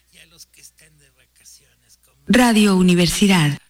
y a los que están de vacaciones. Radio Universidad.